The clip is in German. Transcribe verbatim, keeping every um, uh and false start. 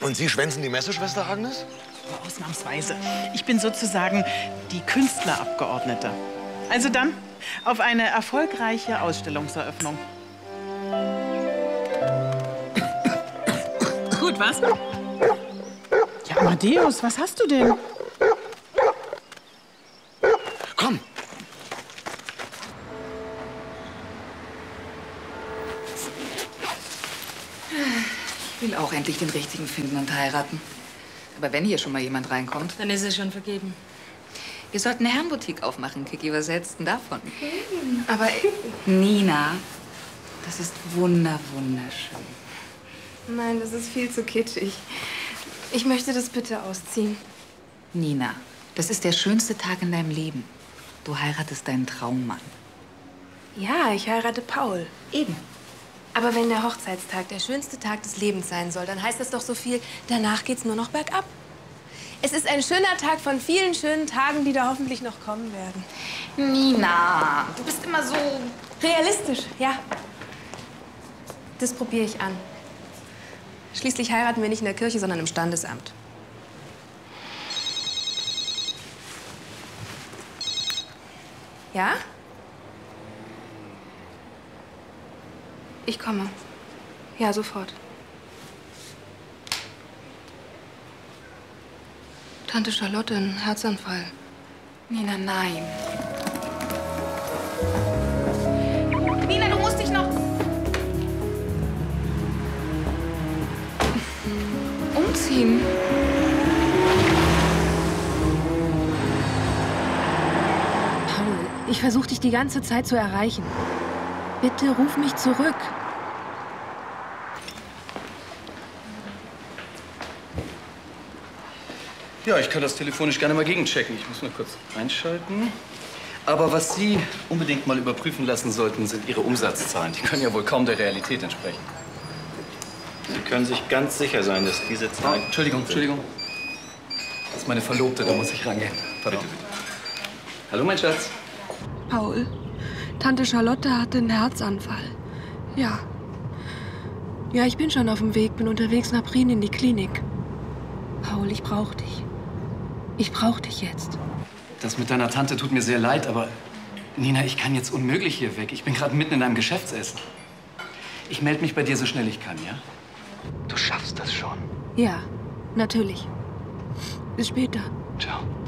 Und Sie schwänzen die Messe, Schwester Agnes? Ausnahmsweise. Ich bin sozusagen die Künstlerabgeordnete. Also dann auf eine erfolgreiche Ausstellungseröffnung. Gut, was? Ja, Amadeus, was hast du denn? Komm! Ich will auch endlich den Richtigen finden und heiraten. Aber wenn hier schon mal jemand reinkommt... Dann ist es schon vergeben. Wir sollten eine Herrenboutique aufmachen, Kiki. Was hältst du denn davon? Mhm. Aber Nina, das ist wunder, wunderschön. Nein, das ist viel zu kitschig. Ich möchte das bitte ausziehen. Nina, das ist der schönste Tag in deinem Leben. Du heiratest deinen Traummann. Ja, ich heirate Paul. Eben. Aber wenn der Hochzeitstag der schönste Tag des Lebens sein soll, dann heißt das doch so viel, danach geht's nur noch bergab. Es ist ein schöner Tag von vielen schönen Tagen, die da hoffentlich noch kommen werden. Nina, du bist immer so... Realistisch, ja. Das probiere ich an. Schließlich heiraten wir nicht in der Kirche, sondern im Standesamt. Ja? Ich komme. Ja, sofort. Tante Charlotte, ein Herzanfall. Nina, nein. Nina, du musst dich noch... umziehen. Paul, ich versuche dich die ganze Zeit zu erreichen. Bitte ruf mich zurück. Ja, ich kann das telefonisch gerne mal gegenchecken. Ich muss mal kurz einschalten. Aber was Sie unbedingt mal überprüfen lassen sollten, sind Ihre Umsatzzahlen. Die können ja wohl kaum der Realität entsprechen. Sie können sich ganz sicher sein, dass diese Zahlen... Oh, Entschuldigung, Entschuldigung. Das ist meine Verlobte, da muss ich rangehen. Pardon. Bitte, bitte. Hallo, mein Schatz. Paul, Tante Charlotte hatte einen Herzanfall. Ja. Ja, ich bin schon auf dem Weg, bin unterwegs nach Prien in die Klinik. Paul, ich brauche dich. Ich brauche dich jetzt. Das mit deiner Tante tut mir sehr leid, aber Nina, ich kann jetzt unmöglich hier weg. Ich bin gerade mitten in einem Geschäftsessen. Ich melde mich bei dir so schnell ich kann, ja? Du schaffst das schon. Ja, natürlich. Bis später. Ciao.